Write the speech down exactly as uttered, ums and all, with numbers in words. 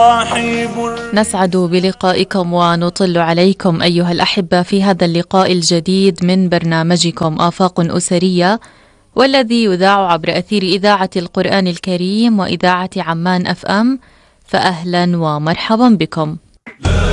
نسعد بلقائكم ونطل عليكم أيها الأحبة في هذا اللقاء الجديد من برنامجكم آفاق أسرية، والذي يذاع عبر أثير إذاعة القرآن الكريم وإذاعة عمان أف أم. فأهلا ومرحبا بكم.